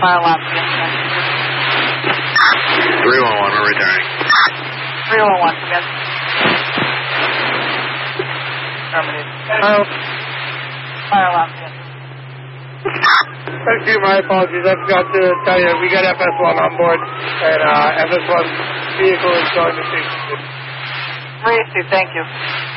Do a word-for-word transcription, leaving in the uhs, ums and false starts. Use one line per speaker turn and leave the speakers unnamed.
fire alarm.
three one one, we're returning.
three one one, again. Terminated. Oh. Fire alarm, again.
Thank you, my apologies. I forgot to tell you, we got F S one on board, and uh, F S one vehicle is going to station.
three eight two, thank you.